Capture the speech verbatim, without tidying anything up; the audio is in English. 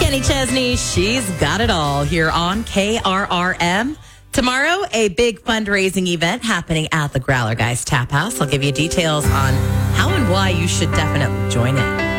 Kenny Chesney, she's got it all here on K R R M. Tomorrow, a big fundraising event happening at the Growler Guys Tap House. I'll give you details on how and why you should definitely join in.